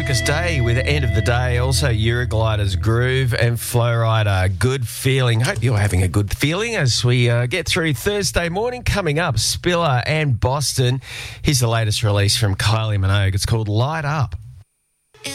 Darkest Day with End of the Day. Also, Euroglider's Groove and Flowrider, Good Feeling. Hope you're having a good feeling as we get through Thursday morning. Coming up, Spiller and Boston. Here's the latest release from Kylie Minogue. It's called Light Up.